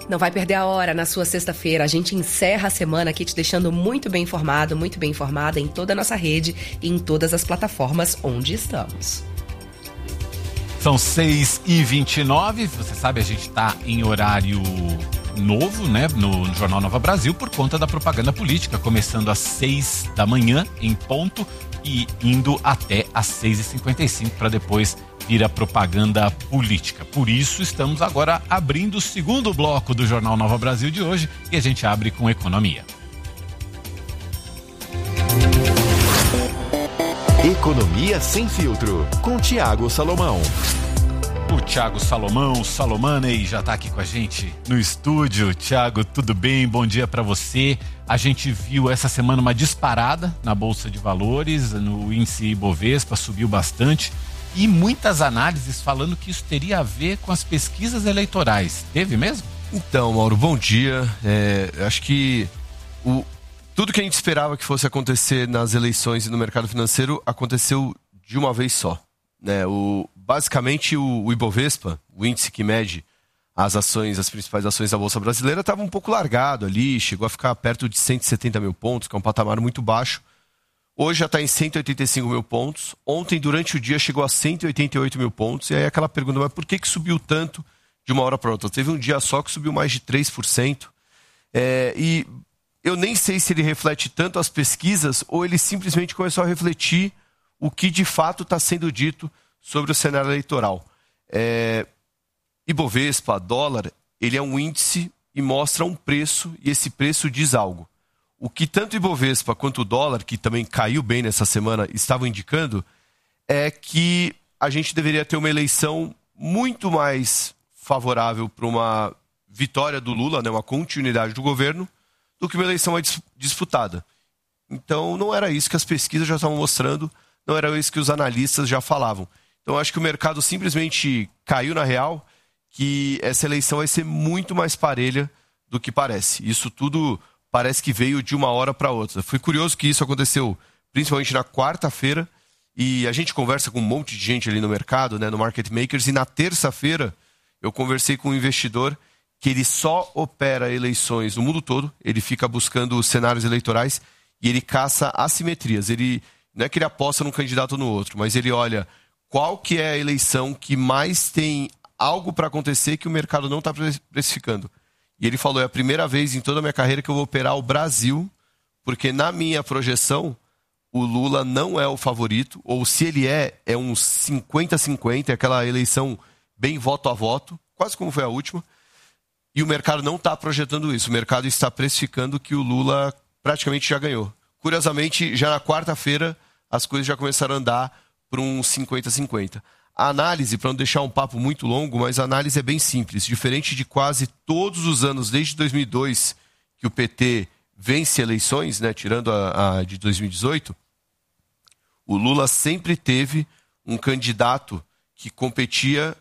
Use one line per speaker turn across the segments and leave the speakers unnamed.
Não vai perder a hora na sua sexta-feira. A gente encerra a semana aqui te deixando muito bem informado, muito bem informada em toda a nossa rede e em todas as plataformas onde estamos.
São 6h29, você sabe, a gente está em horário novo, né, no Jornal Nova Brasil, por conta da propaganda política, começando às 6 da manhã em ponto e indo até às 6h55 para depois vir a propaganda política. Por isso estamos agora abrindo o segundo bloco do Jornal Nova Brasil de hoje e a gente abre com economia.
Economia Sem Filtro, com Thiago Salomão.
O Thiago Salomanei já está aqui com a gente no estúdio. Thiago, tudo bem? Bom dia para você. A gente viu essa semana uma disparada na Bolsa de Valores, no índice Ibovespa, subiu bastante. E muitas análises falando que isso teria a ver com as pesquisas eleitorais. Teve mesmo?
Então, Mauro, bom dia. Acho que tudo que a gente esperava que fosse acontecer nas eleições e no mercado financeiro aconteceu de uma vez só, né? Basicamente, o Ibovespa, o índice que mede as principais ações da Bolsa Brasileira, estava um pouco largado ali, chegou a ficar perto de 170 mil pontos, que é um patamar muito baixo. Hoje já está em 185 mil pontos. Ontem, durante o dia, chegou a 188 mil pontos. E aí aquela pergunta, mas por que subiu tanto de uma hora para outra? Teve um dia só que subiu mais de 3%. E eu nem sei se ele reflete tanto as pesquisas ou ele simplesmente começou a refletir o que de fato está sendo dito sobre o cenário eleitoral. Ibovespa, dólar, ele é um índice e mostra um preço, e esse preço diz algo. O que tanto o Ibovespa quanto o dólar, que também caiu bem nessa semana, estavam indicando, é que a gente deveria ter uma eleição muito mais favorável para uma vitória do Lula, né, uma continuidade do governo, do que uma eleição mais disputada. Então não era isso que as pesquisas já estavam mostrando, não era isso que os analistas já falavam. Então acho que o mercado simplesmente caiu na real, que essa eleição vai ser muito mais parelha do que parece. Isso tudo parece que veio de uma hora para outra. Foi curioso que isso aconteceu principalmente na quarta-feira, e a gente conversa com um monte de gente ali no mercado, né, no Market Makers, e na terça-feira eu conversei com um investidor que ele só opera eleições no mundo todo, ele fica buscando cenários eleitorais e ele caça assimetrias. Ele não é que ele aposta num candidato ou no outro, mas ele olha qual que é a eleição que mais tem algo para acontecer que o mercado não está precificando. E ele falou, é a primeira vez em toda a minha carreira que eu vou operar o Brasil, porque na minha projeção, o Lula não é o favorito, ou se ele é um 50-50, aquela eleição bem voto a voto, quase como foi a última, e o mercado não está projetando isso, o mercado está precificando que o Lula praticamente já ganhou. Curiosamente, já na quarta-feira, as coisas já começaram a andar para um 50-50. A análise, para não deixar um papo muito longo, mas a análise é bem simples. Diferente de quase todos os anos, desde 2002, que o PT vence eleições, né, tirando a de 2018, o Lula sempre teve um candidato que competia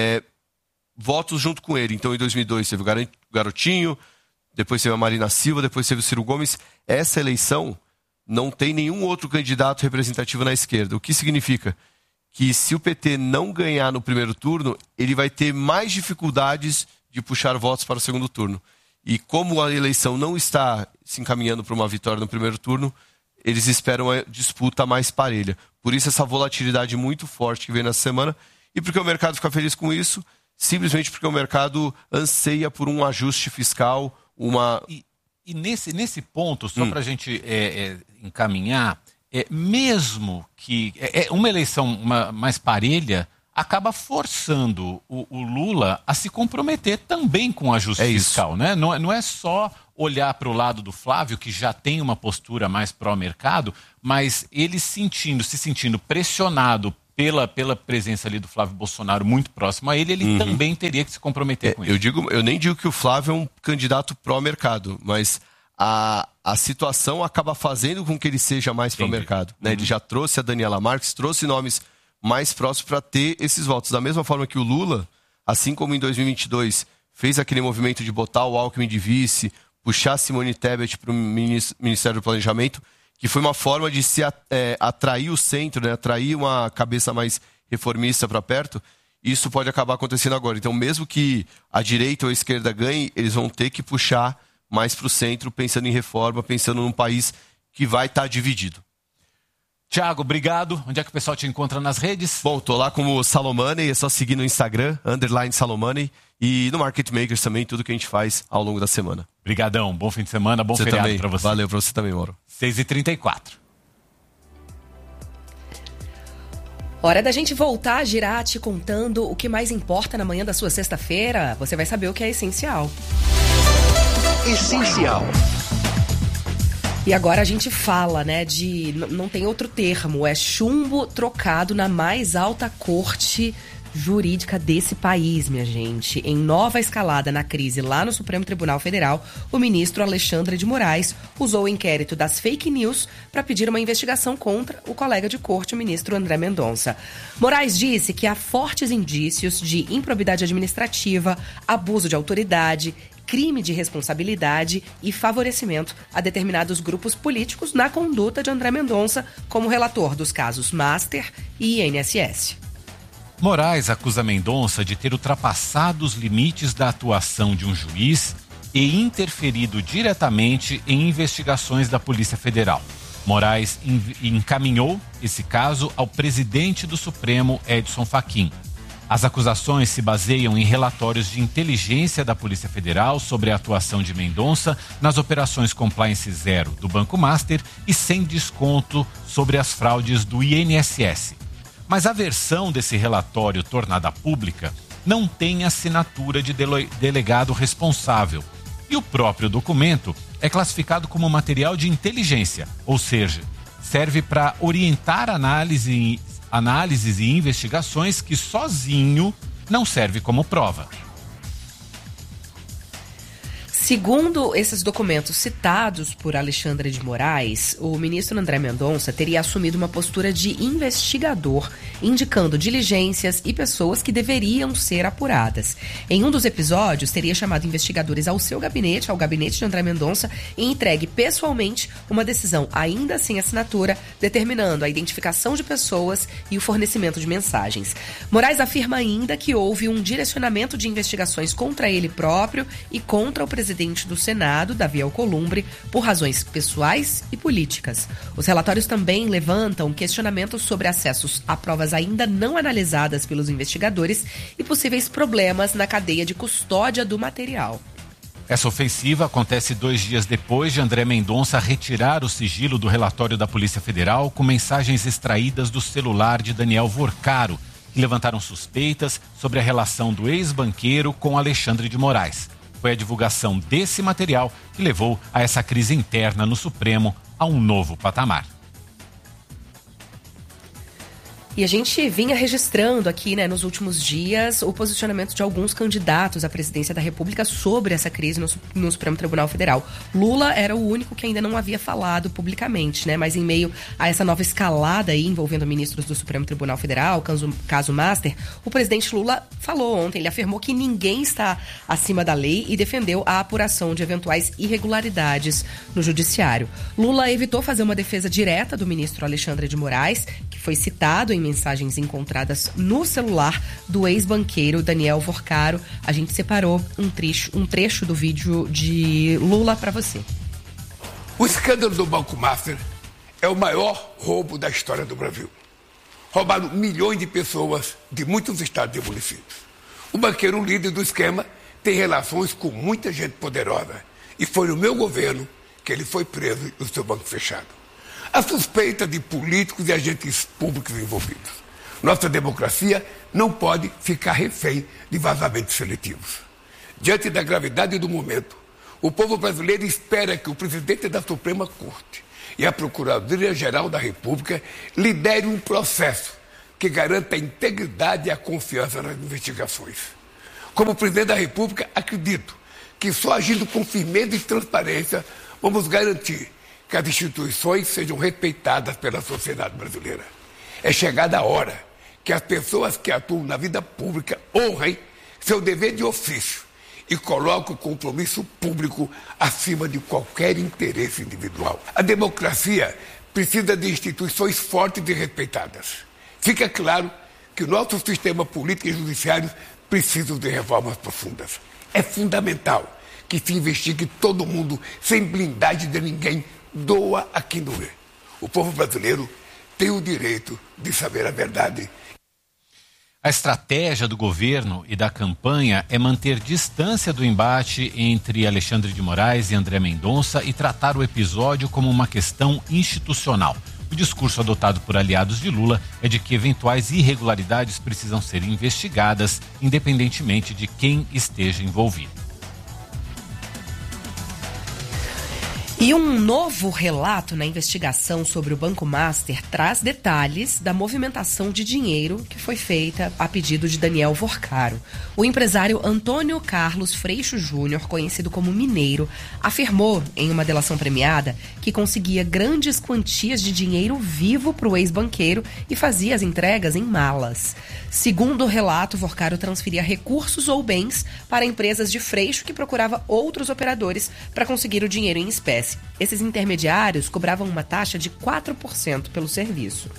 votos junto com ele. Então, em 2002, teve o Garotinho, depois teve a Marina Silva, depois teve o Ciro Gomes. Essa eleição não tem nenhum outro candidato representativo na esquerda. O que significa que se o PT não ganhar no primeiro turno, ele vai ter mais dificuldades de puxar votos para o segundo turno. E como a eleição não está se encaminhando para uma vitória no primeiro turno, eles esperam a disputa mais parelha. Por isso essa volatilidade muito forte que vem nessa semana. E porque o mercado fica feliz com isso? Simplesmente porque o mercado anseia por um ajuste fiscal,
E nesse ponto, só para a gente encaminhar, mesmo que uma eleição mais parelha acaba forçando o Lula a se comprometer também com o ajuste fiscal, né? Não é só olhar para o lado do Flávio, que já tem uma postura mais pró-mercado, mas ele se sentindo pressionado pela presença ali do Flávio Bolsonaro muito próximo a ele também teria que se comprometer com isso.
Eu nem digo que o Flávio é um candidato pró-mercado, mas a situação acaba fazendo com que ele seja mais pró-mercado, né? Ele já trouxe a Daniela Marques, trouxe nomes mais próximos para ter esses votos. Da mesma forma que o Lula, assim como em 2022, fez aquele movimento de botar o Alckmin de vice, puxar a Simone Tebet para o Ministério do Planejamento, que foi uma forma de se atrair o centro, né? Atrair uma cabeça mais reformista para perto. isso pode acabar acontecendo agora. Então, mesmo que a direita ou a esquerda ganhe, eles vão ter que puxar mais para o centro, pensando em reforma, pensando num país que vai estar dividido.
Thiago, obrigado. Onde é que o pessoal te encontra nas redes?
Bom, tô lá como Salomoney, é só seguir no Instagram, _Salomoney, e no Market Makers também, tudo que a gente faz ao longo da semana.
Obrigadão, bom fim de semana, bom feriado para você.
Valeu para você também, Mauro.
6h34.
Hora da gente voltar a girar te contando o que mais importa na manhã da sua sexta-feira. Você vai saber o que é essencial.
Essencial.
E agora a gente fala, né, de... Não tem outro termo, é chumbo trocado na mais alta corte jurídica desse país, minha gente. Em nova escalada na crise lá no Supremo Tribunal Federal, o ministro Alexandre de Moraes usou o inquérito das fake news para pedir uma investigação contra o colega de corte, o ministro André Mendonça. Moraes disse que há fortes indícios de improbidade administrativa, abuso de autoridade, crime de responsabilidade e favorecimento a determinados grupos políticos na conduta de André Mendonça como relator dos casos Master e INSS.
Moraes acusa Mendonça de ter ultrapassado os limites da atuação de um juiz e interferido diretamente em investigações da Polícia Federal. Moraes encaminhou esse caso ao presidente do Supremo, Edson Fachin. As acusações se baseiam em relatórios de inteligência da Polícia Federal sobre a atuação de Mendonça nas operações Compliance Zero do Banco Master e sem desconto sobre as fraudes do INSS. Mas a versão desse relatório tornada pública não tem assinatura de delegado responsável. E o próprio documento é classificado como material de inteligência, ou seja, serve para orientar análises e investigações que sozinho não serve como prova.
Segundo esses documentos citados por Alexandre de Moraes, o ministro André Mendonça teria assumido uma postura de investigador, indicando diligências e pessoas que deveriam ser apuradas. Em um dos episódios, teria chamado investigadores ao seu gabinete, ao gabinete de André Mendonça, e entregue pessoalmente uma decisão ainda sem assinatura, determinando a identificação de pessoas e o fornecimento de mensagens. Moraes afirma ainda que houve um direcionamento de investigações contra ele próprio e contra o presidente do Senado, Davi Alcolumbre, por razões pessoais e políticas. Os relatórios também levantam questionamentos sobre acessos a provas ainda não analisadas pelos investigadores e possíveis problemas na cadeia de custódia do material.
Essa ofensiva acontece 2 dias depois de André Mendonça retirar o sigilo do relatório da Polícia Federal com mensagens extraídas do celular de Daniel Vorcaro, que levantaram suspeitas sobre a relação do ex-banqueiro com Alexandre de Moraes. Foi a divulgação desse material que levou a essa crise interna no Supremo a um novo patamar.
E a gente vinha registrando aqui, né, nos últimos dias, o posicionamento de alguns candidatos à presidência da República sobre essa crise no Supremo Tribunal Federal. Lula era o único que ainda não havia falado publicamente, né? Mas em meio a essa nova escalada aí envolvendo ministros do Supremo Tribunal Federal, caso Master, o presidente Lula falou ontem, ele afirmou que ninguém está acima da lei e defendeu a apuração de eventuais irregularidades no judiciário. Lula evitou fazer uma defesa direta do ministro Alexandre de Moraes, que foi citado em mensagens encontradas no celular do ex-banqueiro Daniel Vorcaro. A gente separou um trecho do vídeo de Lula para você.
O escândalo do Banco Master é o maior roubo da história do Brasil. Roubaram milhões de pessoas de muitos estados e municípios. O banqueiro líder do esquema tem relações com muita gente poderosa. E foi no meu governo que ele foi preso e o seu banco fechado. A suspeita de políticos e agentes públicos envolvidos. Nossa democracia não pode ficar refém de vazamentos seletivos. Diante da gravidade do momento, o povo brasileiro espera que o presidente da Suprema Corte e a Procuradoria-Geral da República lidere um processo que garanta a integridade e a confiança nas investigações. Como presidente da República, acredito que só agindo com firmeza e transparência vamos garantir que as instituições sejam respeitadas pela sociedade brasileira. É chegada a hora que as pessoas que atuam na vida pública honrem seu dever de ofício e coloquem o compromisso público acima de qualquer interesse individual. A democracia precisa de instituições fortes e respeitadas. Fica claro que o nosso sistema político e judiciário precisam de reformas profundas. É fundamental que se investigue todo mundo, sem blindagem de ninguém, doa a quem doer. O povo brasileiro tem o direito de saber a verdade.
A estratégia do governo e da campanha é manter distância do embate entre Alexandre de Moraes e André Mendonça e tratar o episódio como uma questão institucional. O discurso adotado por aliados de Lula é de que eventuais irregularidades precisam ser investigadas, independentemente de quem esteja envolvido.
E um novo relato na investigação sobre o Banco Master traz detalhes da movimentação de dinheiro que foi feita a pedido de Daniel Vorcaro. O empresário Antônio Carlos Freixo Júnior, conhecido como Mineiro, afirmou em uma delação premiada que conseguia grandes quantias de dinheiro vivo para o ex-banqueiro e fazia as entregas em malas. Segundo o relato, Vorcaro transferia recursos ou bens para empresas de Freixo que procurava outros operadores para conseguir o dinheiro em espécie. Esses intermediários cobravam uma taxa de 4% pelo serviço.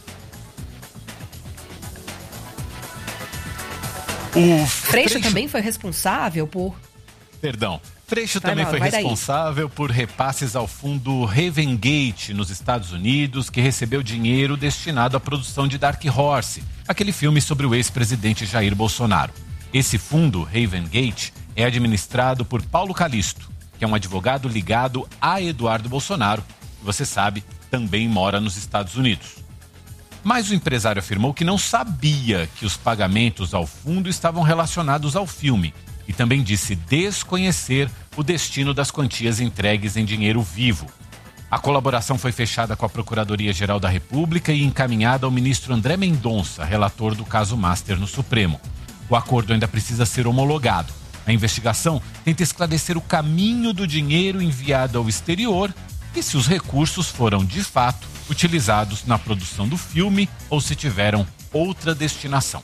O Freixo também foi responsável por...
Freixo também foi responsável por repasses ao fundo Ravengate nos Estados Unidos, que recebeu dinheiro destinado à produção de Dark Horse, aquele filme sobre o ex-presidente Jair Bolsonaro. Esse fundo, Ravengate, é administrado por Paulo Calisto, que é um advogado ligado a Eduardo Bolsonaro, que você sabe, também mora nos Estados Unidos. Mas o empresário afirmou que não sabia que os pagamentos ao fundo estavam relacionados ao filme e também disse desconhecer o destino das quantias entregues em dinheiro vivo. A colaboração foi fechada com a Procuradoria-Geral da República e encaminhada ao ministro André Mendonça, relator do caso Master no Supremo. O acordo ainda precisa ser homologado. A investigação tenta esclarecer o caminho do dinheiro enviado ao exterior e se os recursos foram, de fato, utilizados na produção do filme ou se tiveram outra destinação.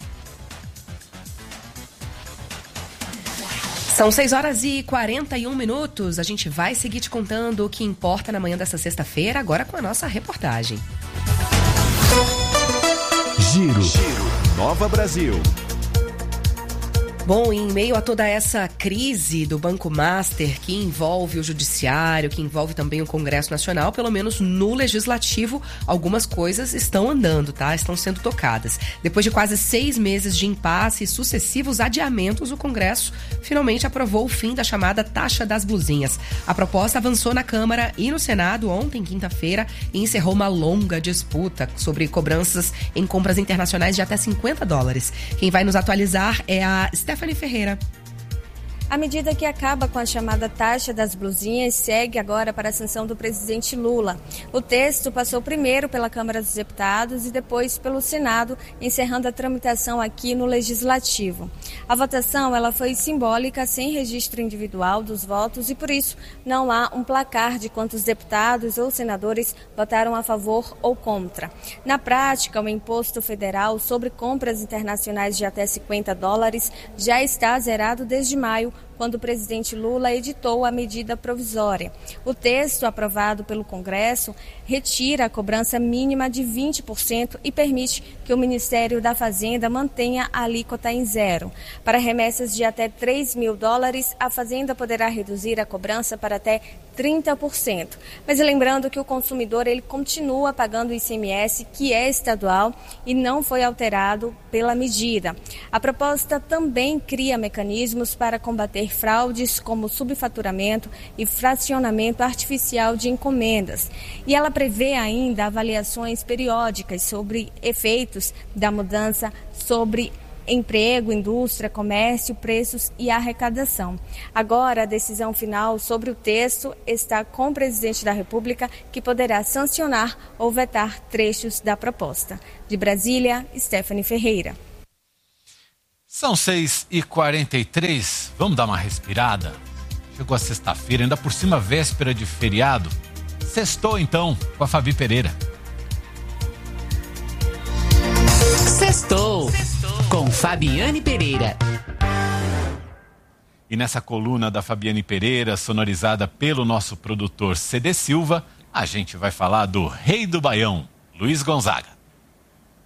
São 6h41. A gente vai seguir te contando o que importa na manhã dessa sexta-feira, agora com a nossa reportagem.
Giro. Nova Brasil.
Bom, em meio a toda essa crise do Banco Master, que envolve o Judiciário, que envolve também o Congresso Nacional, pelo menos no Legislativo, algumas coisas estão andando, tá? Estão sendo tocadas. Depois de quase 6 meses de impasse e sucessivos adiamentos, o Congresso finalmente aprovou o fim da chamada taxa das blusinhas. A proposta avançou na Câmara e no Senado ontem, quinta-feira, e encerrou uma longa disputa sobre cobranças em compras internacionais de até $50. Quem vai nos atualizar é a Stephanie Ferreira.
A medida que acaba com a chamada taxa das blusinhas segue agora para a sanção do presidente Lula. O texto passou primeiro pela Câmara dos Deputados e depois pelo Senado, encerrando a tramitação aqui no Legislativo. A votação ela foi simbólica, sem registro individual dos votos e, por isso, não há um placar de quantos deputados ou senadores votaram a favor ou contra. Na prática, o imposto federal sobre compras internacionais de até $50 já está zerado desde maio, quando o presidente Lula editou a medida provisória. O texto aprovado pelo Congresso retira a cobrança mínima de 20% e permite que o Ministério da Fazenda mantenha a alíquota em zero. Para remessas de até $3.000, a Fazenda poderá reduzir a cobrança para até 30%. Mas lembrando que o consumidor ele continua pagando o ICMS, que é estadual e não foi alterado pela medida. A proposta também cria mecanismos para combater fraudes como subfaturamento e fracionamento artificial de encomendas. E ela prevê ainda avaliações periódicas sobre efeitos da mudança sobre emprego, indústria, comércio, preços e arrecadação. Agora, a decisão final sobre o texto está com o presidente da República, que poderá sancionar ou vetar trechos da proposta. De Brasília, Stephanie Ferreira.
São 6h43, vamos dar uma respirada? Chegou a sexta-feira, ainda por cima véspera de feriado. Sextou então com a Fabi Pereira.
Sextou com Fabiane Pereira.
E nessa coluna da Fabiane Pereira, sonorizada pelo nosso produtor CD Silva, a gente vai falar do rei do Baião, Luiz Gonzaga.